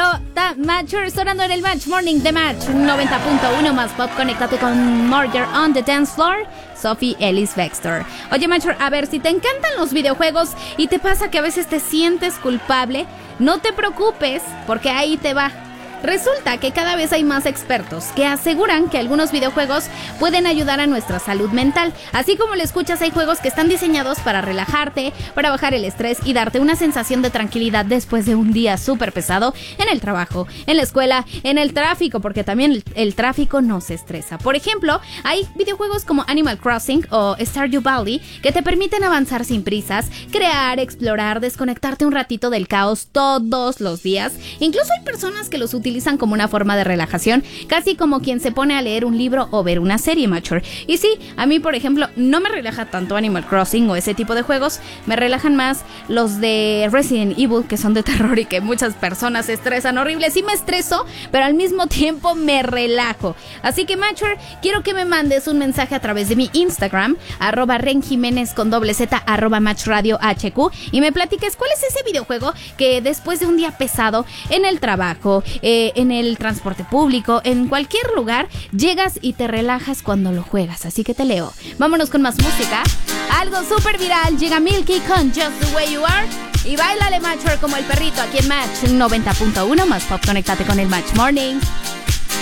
Matcher sonando en el Match Morning de Match 90.1 más pop. Conéctate con Murder on the Dance Floor, Sophie Ellis Bextor. Oye, Matcher, a ver, si te encantan los videojuegos y te pasa que a veces te sientes culpable, no te preocupes, porque ahí te va. Resulta que cada vez hay más expertos que aseguran que algunos videojuegos pueden ayudar a nuestra salud mental. Así como lo escuchas, hay juegos que están diseñados para relajarte, para bajar el estrés y darte una sensación de tranquilidad después de un día súper pesado en el trabajo, en la escuela, en el tráfico, porque también el tráfico nos estresa. Por ejemplo, hay videojuegos como Animal Crossing o Stardew Valley que te permiten avanzar sin prisas, crear, explorar, desconectarte un ratito del caos todos los días. Incluso hay personas que los utilizan como una forma de relajación, casi como quien se pone a leer un libro o ver una serie, Matcher. Y sí, a mí, por ejemplo, no me relaja tanto Animal Crossing o ese tipo de juegos, me relajan más los de Resident Evil, que son de terror y que muchas personas se estresan horrible. Sí me estreso, pero al mismo tiempo me relajo. Así que, Matcher, quiero que me mandes un mensaje a través de mi Instagram, @renjimenez con @, @matchradiohq, y me platiques cuál es ese videojuego que después de un día pesado en el trabajo, en el transporte público, en cualquier lugar, llegas y te relajas cuando lo juegas. Así que te leo. Vámonos con más música. Algo súper viral. Llega Milky con Just the Way You Are. Y bailale, Matcher, como el perrito aquí en Match 90.1 más pop. Conéctate con el Match Morning.